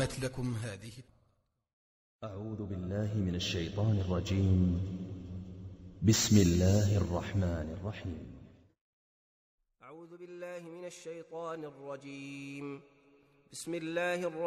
قدمت لكم هذه. أعوذ بالله من الشيطان الرجيم. بسم الله الرحمن الرحيم. أعوذ بالله من الشيطان الرجيم. بسم الله الرحمن